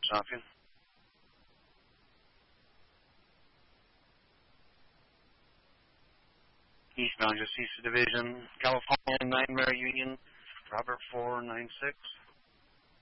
Stop you. East Mount Justice Division, California, Nightmare Union, Robert 496.